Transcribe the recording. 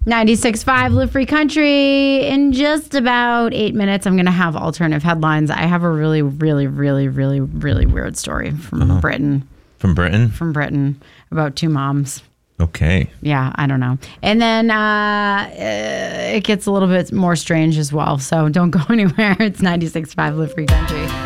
96.5 Live Free Country. In just about 8 minutes, I'm going to have alternative headlines. I have a really, really, really, really, really weird story from Britain. From Britain? From Britain about two moms. Okay. Yeah, I don't know. And then it gets a little bit more strange as well. So don't go anywhere. It's 96.5 Live Free Country.